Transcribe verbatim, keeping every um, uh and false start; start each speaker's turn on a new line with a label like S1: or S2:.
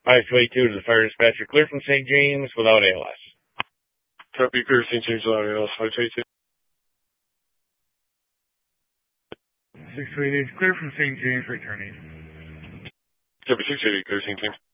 S1: five two eight two to the fire dispatcher, clear from Saint James without A L S.
S2: Copy, clear Saint James without A L S, five two eight two.
S1: six two eight eight, clear from Saint James, returning.
S2: Copy, six two eight eight, clear Saint James.